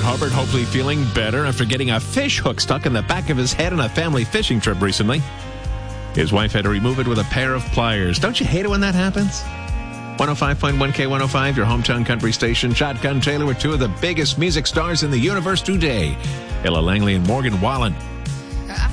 Hubbard hopefully feeling better after getting a fish hook stuck in the back of his head on a family fishing trip recently. His wife had to remove it with a pair of pliers. Don't you hate it when that happens? 105.1 K105, your hometown country station. Shotgun Taylor with two of the biggest music stars in the universe today, Ella Langley and Morgan Wallen.